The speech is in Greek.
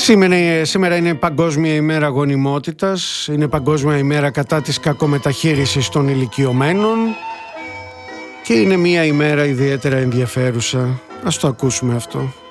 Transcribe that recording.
Σήμερα είναι Παγκόσμια ημέρα γονιμότητας, είναι Παγκόσμια ημέρα κατά της κακομεταχείρισης των ηλικιωμένων και είναι μια ημέρα ιδιαίτερα ενδιαφέρουσα. Ας το ακούσουμε αυτό.